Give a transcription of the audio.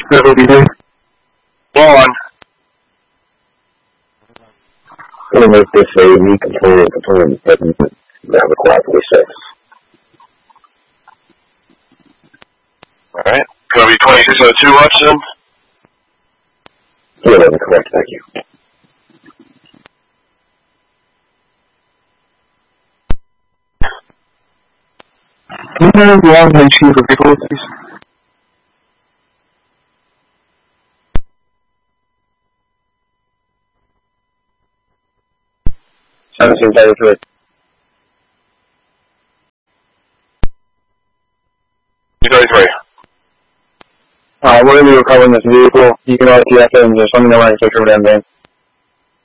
That will be good. Go on. I'm going to make this a new component that not required for service. Alright. Going to be 2602 watch then? Yeah, that's correct, thank you. Can you have the long-range chief of vehicle, please? Seventeen 33. Whenever you're covering this vehicle, you can RTF it and just let me know when I take over that van.